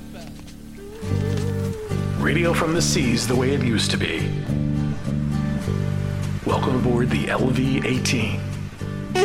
Radio from the seas the way it used to be. Welcome aboard the LV-18.